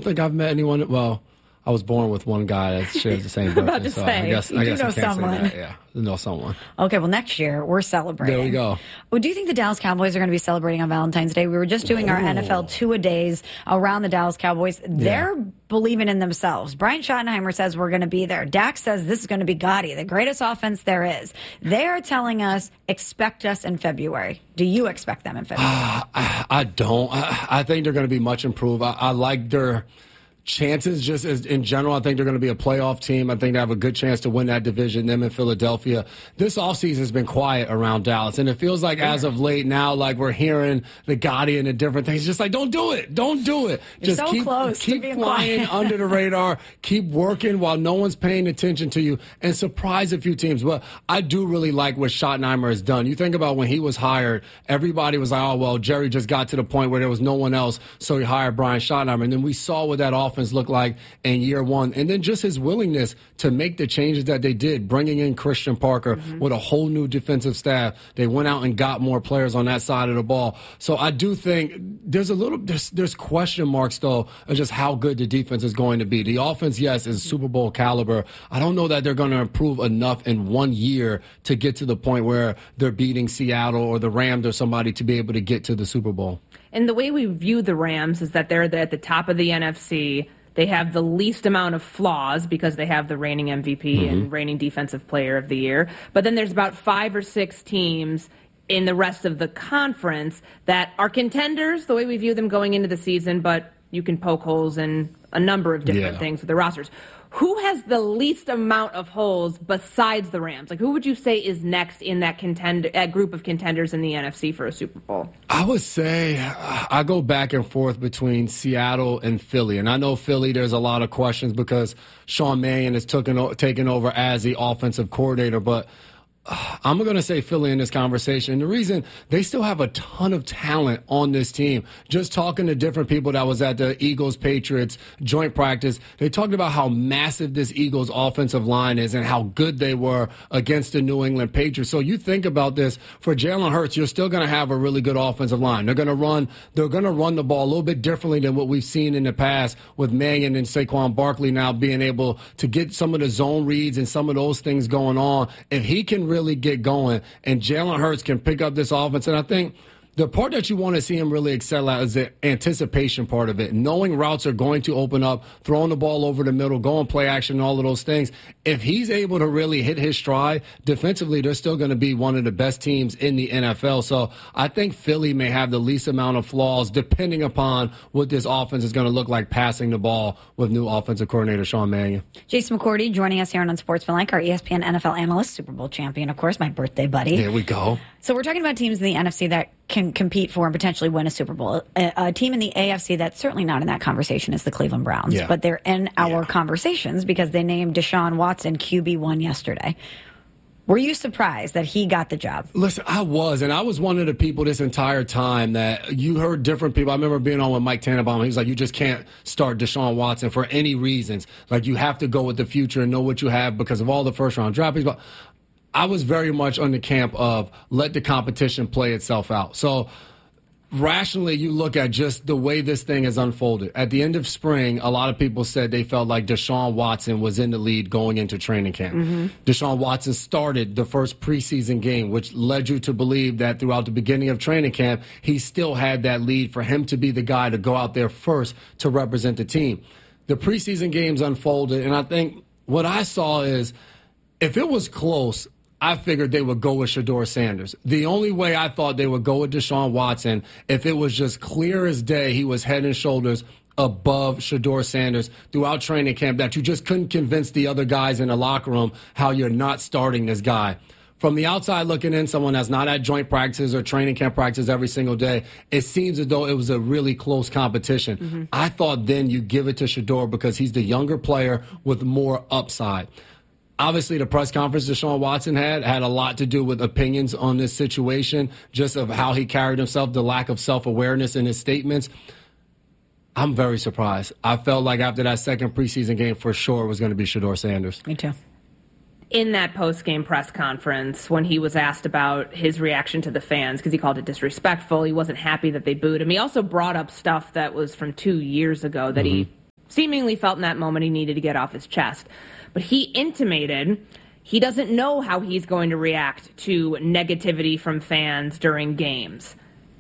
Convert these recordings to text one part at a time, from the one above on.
don't think I've met anyone. Well, I was born with one guy that shares the same birthday. About to so say, I guess you I do can't know say someone. that. Yeah, I know someone. Okay, well, next year we're celebrating. There we go. Well, do you think the Dallas Cowboys are going to be celebrating on Valentine's Day? We were just doing our NFL two-a-days around the Dallas Cowboys. They're believing in themselves. Brian Schottenheimer says we're going to be there. Dak says this is going to be Gotti, the greatest offense there is. They are telling us, expect us in February. Do you expect them in February? I don't. I think they're going to be much improved. I like their chances just as in general. I think they're going to be a playoff team. I think they have a good chance to win that division, them in Philadelphia. This offseason has been quiet around Dallas, and it feels like as of late now, like we're hearing the Gotti and the different things. Just like, don't do it. Don't do it. You're Just so keep close to being flying quiet. under the radar. Keep working while no one's paying attention to you and surprise a few teams. But I do really like what Schottenheimer has done. You think about when he was hired, everybody was like, oh, well, Jerry just got to the point where there was no one else, so he hired Brian Schottenheimer. And then we saw what that offense looked like in year one. And then just his willingness to make the changes that they did, bringing in Christian Parker with a whole new defensive staff. They went out and got more players on that side of the ball. So I do think there's question marks, though, of just how good the defense is going to be. The offense, yes, is Super Bowl caliber. I don't know that they're going to improve enough in 1 year to get to the point where they're beating Seattle or the Rams or somebody to be able to get to the Super Bowl. And the way we view the Rams is that they're at the top of the NFC. They have the least amount of flaws because they have the reigning MVP and reigning Defensive Player of the Year. But then there's about 5 or 6 teams in the rest of the conference that are contenders, the way we view them going into the season, but you can poke holes in a number of different things with the rosters. Who has the least amount of holes besides the Rams? Like, who would you say is next in that group of contenders in the NFC for a Super Bowl? I would say I go back and forth between Seattle and Philly. And I know Philly, there's a lot of questions because Sean Mannion has taken over as the offensive coordinator. But I'm going to say Philly in this conversation. The reason, they still have a ton of talent on this team. Just talking to different people that was at the Eagles-Patriots joint practice, they talked about how massive this Eagles offensive line is and how good they were against the New England Patriots. So you think about this, for Jalen Hurts, you're still going to have a really good offensive line. They're going to run the ball a little bit differently than what we've seen in the past with Mannion and Saquon Barkley now being able to get some of the zone reads and some of those things going on. If he can really get going and Jalen Hurts can pick up this offense, and I think the part that you want to see him really excel at is the anticipation part of it. Knowing routes are going to open up, throwing the ball over the middle, going play action, all of those things. If he's able to really hit his stride, defensively, they're still going to be one of the best teams in the NFL. So I think Philly may have the least amount of flaws depending upon what this offense is going to look like passing the ball with new offensive coordinator Sean Mannion. Jason McCourty joining us here on Unsportsmanlike, our ESPN NFL analyst, Super Bowl champion, of course, my birthday buddy. There we go. So we're talking about teams in the NFC that can compete for and potentially win a Super Bowl. A team in the AFC that's certainly not in that conversation is the Cleveland Browns, but they're in our conversations because they named Deshaun Watson QB1 yesterday. Were you surprised that he got the job? Listen, I was, and I was one of the people this entire time that you heard different people. I remember being on with Mike Tannenbaum. He was like, you just can't start Deshaun Watson for any reasons. Like, you have to go with the future and know what you have because of all the first-round draft picks. But I was very much on the camp of let the competition play itself out. So rationally, you look at just the way this thing has unfolded. At the end of spring, a lot of people said they felt like Deshaun Watson was in the lead going into training camp. Deshaun Watson started the first preseason game, which led you to believe that throughout the beginning of training camp, he still had that lead for him to be the guy to go out there first to represent the team. The preseason games unfolded, and I think what I saw is if it was close, I figured they would go with Shedeur Sanders. The only way I thought they would go with Deshaun Watson, if it was just clear as day he was head and shoulders above Shedeur Sanders throughout training camp, that you just couldn't convince the other guys in the locker room how you're not starting this guy. From the outside looking in, someone that's not at joint practices or training camp practices every single day, it seems as though it was a really close competition. I thought then you give it to Shedeur because he's the younger player with more upside. Obviously, the press conference Deshaun Watson had a lot to do with opinions on this situation, just of how he carried himself, the lack of self-awareness in his statements. I'm very surprised. I felt like after that second preseason game, for sure, it was going to be Shedeur Sanders. Me too. In that post-game press conference, when he was asked about his reaction to the fans, because he called it disrespectful, he wasn't happy that they booed him. He also brought up stuff that was from 2 years ago that he seemingly felt in that moment he needed to get off his chest. But he intimated he doesn't know how he's going to react to negativity from fans during games.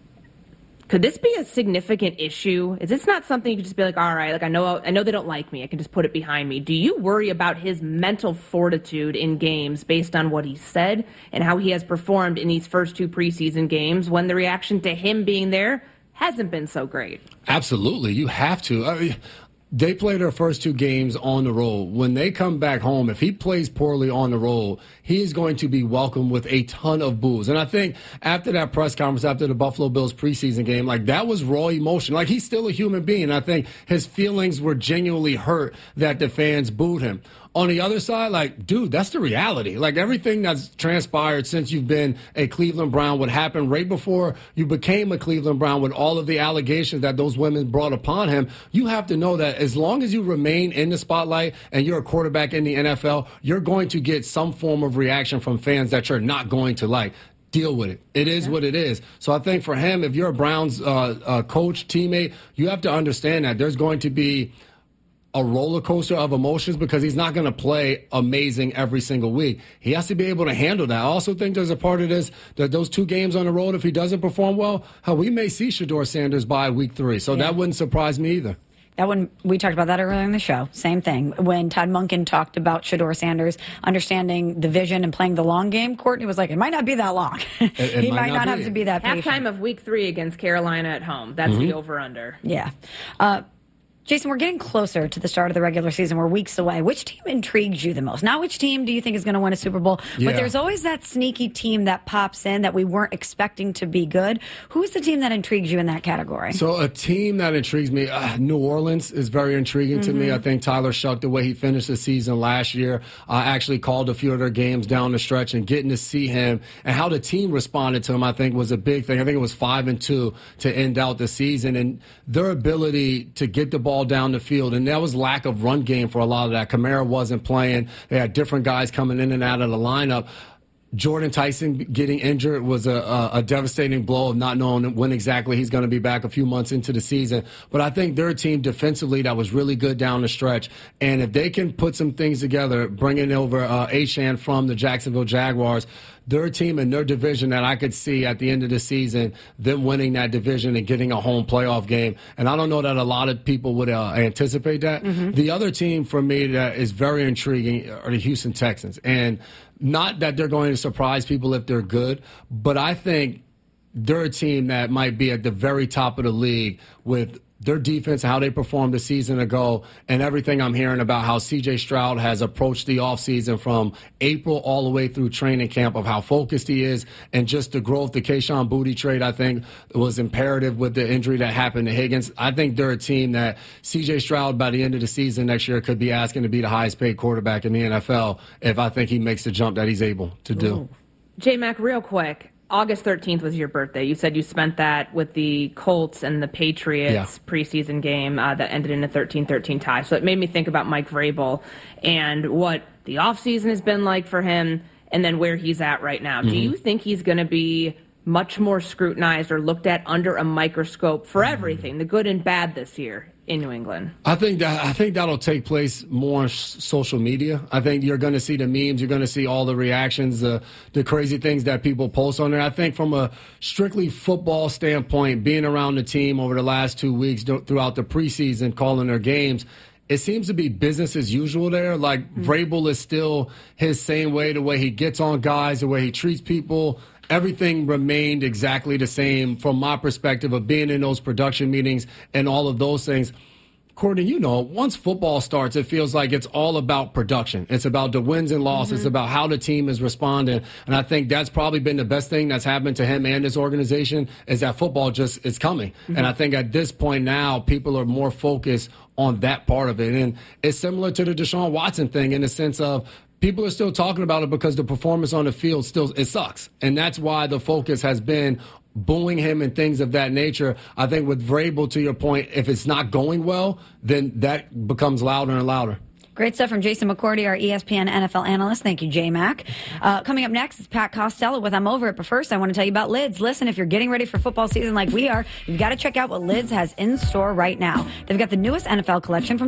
Could this be a significant issue? Is this not something you could just be like, all right, like I know they don't like me. I can just put it behind me. Do you worry about his mental fortitude in games based on what he said and how he has performed in these first 2 preseason games when the reaction to him being there hasn't been so great? Absolutely. You have to. I mean, they play their first 2 games on the road. When they come back home, if he plays poorly on the road, he is going to be welcomed with a ton of boos. And I think after that press conference, after the Buffalo Bills preseason game, like that was raw emotion. Like he's still a human being. I think his feelings were genuinely hurt that the fans booed him. On the other side, like, dude, that's the reality. Like, everything that's transpired since you've been a Cleveland Brown, what happened right before you became a Cleveland Brown with all of the allegations that those women brought upon him, you have to know that as long as you remain in the spotlight and you're a quarterback in the NFL, you're going to get some form of reaction from fans that you're not going to like. Deal with it. It is what it is. So I think for him, if you're a Browns coach, teammate, you have to understand that there's going to be a roller coaster of emotions because he's not going to play amazing every single week. He has to be able to handle that. I also think there's a part of this that those 2 games on the road, if he doesn't perform well, we may see Shedeur Sanders by week 3. So that wouldn't surprise me either. That one, we talked about that earlier in the show. Same thing. When Todd Monken talked about Shedeur Sanders understanding the vision and playing the long game, Courtney was like, it might not be that long. He might not have to be that patient. Halftime of week 3 against Carolina at home. That's the over-under. Yeah. Jason, we're getting closer to the start of the regular season. We're weeks away. Which team intrigues you the most? Not which team do you think is going to win a Super Bowl, but there's always that sneaky team that pops in that we weren't expecting to be good. Who's the team that intrigues you in that category? So a team that intrigues me, New Orleans is very intriguing to me. I think Tyler Shuck, the way he finished the season last year, I actually called a few of their games down the stretch, and getting to see him and how the team responded to him, I think was a big thing. I think it was 5-2 to end out the season, and their ability to get the ball down the field, and that was lack of run game for a lot of that. Kamara wasn't playing. They had different guys coming in and out of the lineup. Jordan Tyson getting injured was a devastating blow of not knowing when exactly he's going to be back a few months into the season. But I think they're a team defensively that was really good down the stretch. And if they can put some things together, bringing over Achane from the Jacksonville Jaguars, they're a team in their division that I could see at the end of the season, them winning that division and getting a home playoff game. And I don't know that a lot of people would anticipate that. The other team for me that is very intriguing are the Houston Texans. And not that they're going to surprise people if they're good, but I think they're a team that might be at the very top of the league with their defense, how they performed a season ago, and everything I'm hearing about how C.J. Stroud has approached the offseason from April all the way through training camp, of how focused he is, and just the growth. The Kayshon Boutte trade, I think, was imperative with the injury that happened to Higgins. I think they're a team that C.J. Stroud, by the end of the season next year, could be asking to be the highest paid quarterback in the NFL if I think he makes the jump that he's able to do. J-Mac, real quick. August 13th was your birthday. You said you spent that with the Colts and the Patriots preseason game that ended in a 13-13 tie. So it made me think about Mike Vrabel and what the offseason has been like for him and then where he's at right now. Do you think he's going to be much more scrutinized or looked at under a microscope for everything, the good and bad this year in New England? I think that'll take place more on social media. I think you're going to see the memes, you're going to see all the reactions, the crazy things that people post on there. I think from a strictly football standpoint, being around the team over the last 2 weeks throughout the preseason, calling their games, it seems to be business as usual there. Like Vrabel is still his same way, the way he gets on guys, the way he treats people. Everything remained exactly the same from my perspective of being in those production meetings and all of those things. Courtney, you know, once football starts, it feels like it's all about production. It's about the wins and losses. It's about how the team is responding. And I think that's probably been the best thing that's happened to him and his organization is that football just is coming. And I think at this point now, people are more focused on that part of it. And it's similar to the Deshaun Watson thing in the sense of people are still talking about it because the performance on the field it sucks. And that's why the focus has been booing him and things of that nature. I think with Vrabel, to your point, if it's not going well, then that becomes louder and louder. Great stuff from Jason McCourty, our ESPN NFL analyst. Thank you, J-Mac. Coming up next is Pat Costello with I'm Over It. But first, I want to tell you about Lids. Listen, if you're getting ready for football season like we are, you've got to check out what Lids has in store right now. They've got the newest NFL collection from